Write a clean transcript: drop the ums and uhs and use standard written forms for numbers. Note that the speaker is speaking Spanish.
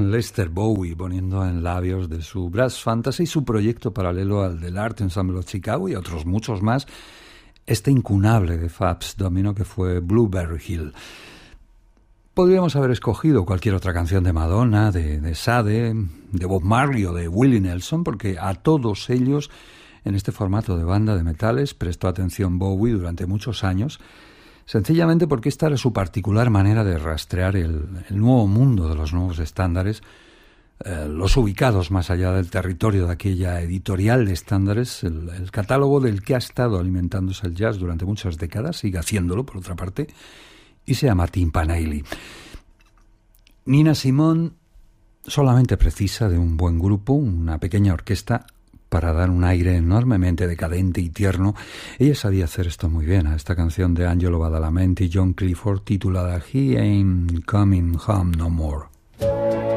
Lester Bowie poniendo en labios de su Brass Fantasy, su proyecto paralelo al del Art Ensemble of Chicago y otros muchos más, este incunable de Fats Domino que fue Blueberry Hill. Podríamos haber escogido cualquier otra canción de Madonna, de Sade, de Bob Marley o de Willie Nelson, porque a todos ellos, en este formato de banda de metales, prestó atención Bowie durante muchos años, sencillamente porque esta era su particular manera de rastrear el nuevo mundo de los nuevos estándares, los ubicados más allá del territorio de aquella editorial de estándares, el catálogo del que ha estado alimentándose el jazz durante muchas décadas, sigue haciéndolo por otra parte, y se llama Timpanelli. Nina Simone solamente precisa de un buen grupo, una pequeña orquesta, para dar un aire enormemente decadente y tierno. Ella sabía hacer esto muy bien, a esta canción de Angelo Badalamenti y John Clifford titulada He Ain't Coming Home No More.